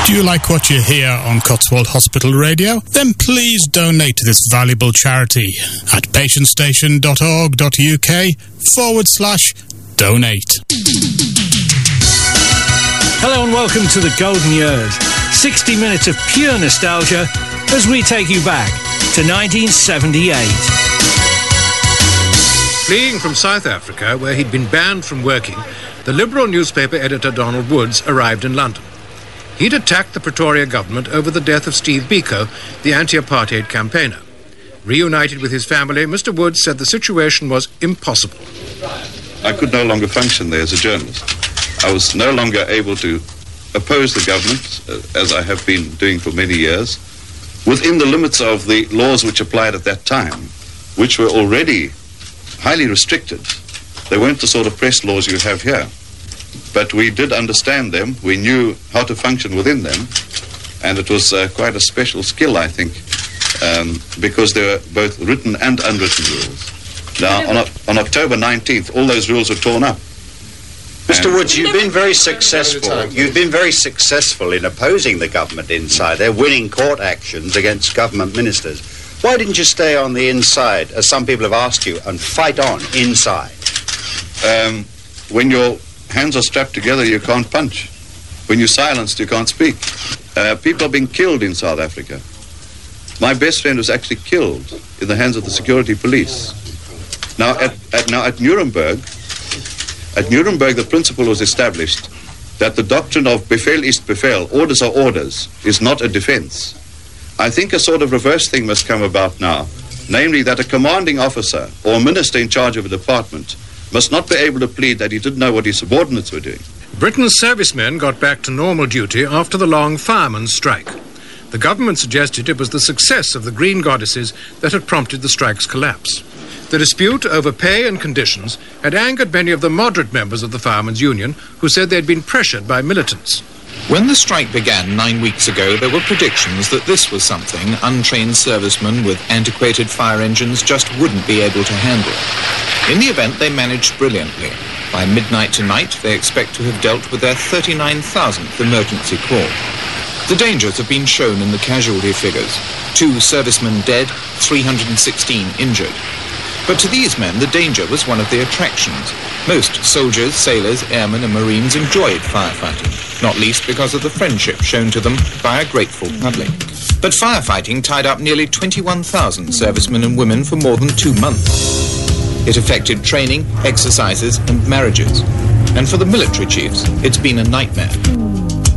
Do you like what you hear on Cotswold Hospital Radio? Then please donate to this valuable charity at patientstation.org.uk/donate. Hello and welcome to the Golden Years. 60 minutes of pure nostalgia as we take you back to 1978. Fleeing from South Africa, where he'd been banned from working, the Liberal newspaper editor Donald Woods arrived in London. He'd attacked the Pretoria government over the death of Steve Biko, the anti-apartheid campaigner. Reunited with his family, Mr. Woods said the situation was impossible. I could no longer function there as a journalist. I was no longer able to oppose the government, as I have been doing for many years, within the limits of the laws which applied at that time, which were already highly restricted. They weren't the sort of press laws you have here. But we did understand them, we knew how to function within them, and it was quite a special skill, I think, because there were both written and unwritten rules. Now, on October 19th, all those rules were torn up. Mr. Woods, you've been very successful. You've been very successful in opposing the government inside. They're winning court actions against government ministers. Why didn't you stay on the inside, as some people have asked you, and fight on inside? When your hands are strapped together, you can't punch. When you're silenced, you can't speak. People are being killed in South Africa. My best friend was actually killed in the hands of the security police. Now, at Nuremberg, the principle was established that the doctrine of Befehl ist Befehl, orders are orders, is not a defense. I think a sort of reverse thing must come about now, namely that a commanding officer or a minister in charge of a department must not be able to plead that he didn't know what his subordinates were doing. Britain's servicemen got back to normal duty after the long firemen's strike. The government suggested it was the success of the Green Goddesses that had prompted the strike's collapse. The dispute over pay and conditions had angered many of the moderate members of the Firemen's Union, who said they'd been pressured by militants. When the strike began 9 weeks ago, there were predictions that this was something untrained servicemen with antiquated fire engines just wouldn't be able to handle. In the event, they managed brilliantly. By midnight tonight, they expect to have dealt with their 39,000th emergency call. The dangers have been shown in the casualty figures. 2 servicemen dead, 316 injured. But to these men, the danger was one of the attractions. Most soldiers, sailors, airmen and marines enjoyed firefighting, not least because of the friendship shown to them by a grateful public. But firefighting tied up nearly 21,000 servicemen and women for more than 2 months. It affected training, exercises and marriages. And for the military chiefs, it's been a nightmare.